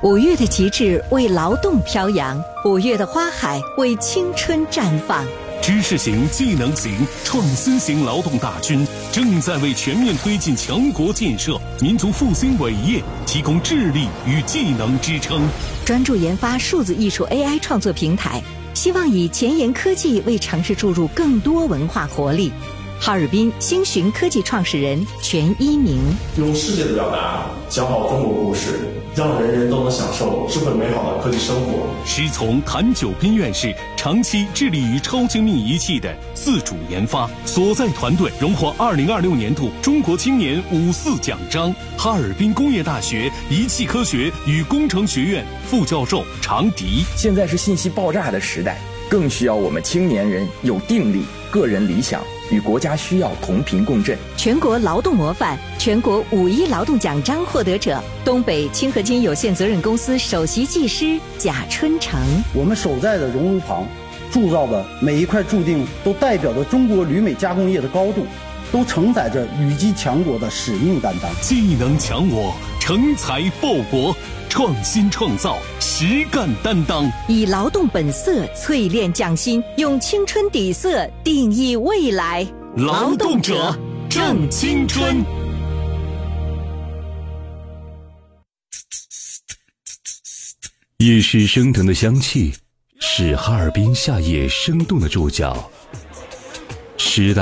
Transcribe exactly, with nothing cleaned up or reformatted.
五月的旗帜为劳动飘扬，五月的花海为青春绽放。 知识型、技能型、创新型劳动大军正在为全面推进强国建设、民族复兴伟业提供智力与技能支撑。 专注研发数字艺术 A I 创作平台，希望以前沿科技为城市注入更多文化活力。哈尔滨星寻科技创始人全一鸣， 用世界的表达讲好中国故事，让人人都能享受智慧美好的科技生活。 师从谭九斌院士长期致力于超精密仪器的自主研发，所在团队荣获二零二六年度中国青年五四奖章。哈尔滨工业大学仪器科学与工程学院副教授常迪， 现在是信息爆炸的时代，更需要我们青年人有定力、个人理想与国家需要同频共振。 全国劳动模范、全国五一劳动奖章获得者，东北清合金有限责任公司首席技师贾春成。 我们守在的熔炉旁铸造的每一块铸锭，都代表着中国铝镁加工业的高度，都承载着羽击强国的使命担当。 技能强我，成才报国，创新创造，实干担当， 以劳动本色淬炼匠心，用青春底色定义未来。 劳动者正青春。夜市升腾的香气是哈尔滨夏夜生动的注脚。时代